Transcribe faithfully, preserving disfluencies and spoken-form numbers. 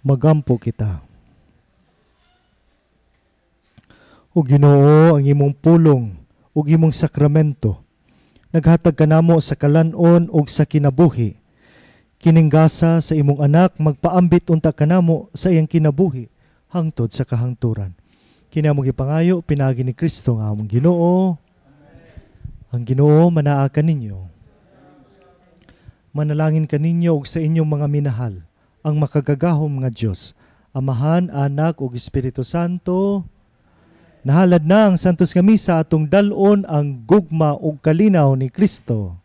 magampo kita. O Ginoo, ang imong pulong ug imong sakramento naghatag kanamo sa kalanon ug sa kinabuhi. Kininggasa sa imong anak magpaambit unta kanamo sa iyang kinabuhi hangtod sa kahangturan. Kini among gipangayo pinagi ni Kristo nga among Ginoo. Ang Ginoo manaa kaninyo. Manalangin kaninyo ug sa inyong mga minahal ang makagagahom nga Dios, Amahan, Anak ug Espiritu Santo. Nahalad na ang santos nga misa atong dal-on ang gugma ug kalinaw ni Kristo.